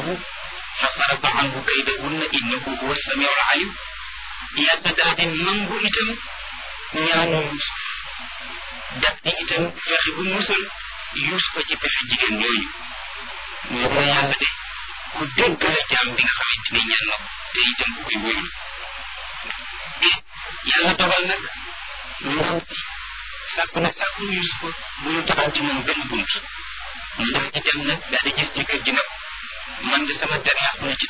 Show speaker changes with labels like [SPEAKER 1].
[SPEAKER 1] rabbahu fa sarafa anhu kaydahunna innahu huwa samiu alim. yàlla daal di nangu itam ñaanu Yuusuf daf di itam fexe bu musal Yuusuf ci pexe jigéen ñooñu. ñu ko yàlla de ku dégg la jaam bi nga xamante ni ñaan na ko te itam ku koy wóyul. yàlla dogal nag ndaw si sàkku Yuusuf bu ñu taxaw ci moom benn bunt ndax ci dem nag daal di gis jëkkër ji nag man de sama der yàqu na ci